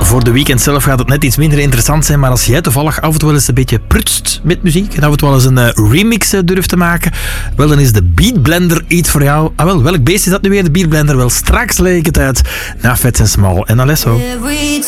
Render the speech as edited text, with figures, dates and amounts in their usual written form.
Voor de weekend zelf gaat het net iets minder interessant zijn, maar als jij toevallig af en toe wel eens een beetje prutst met muziek en af en toe wel eens een remix durft te maken, wel, dan is de Beat Blender iets voor jou. Ah wel, welk beest is dat nu weer, de Beat Blender? Wel, straks leg ik het uit na Fats & Small en Alesso. Every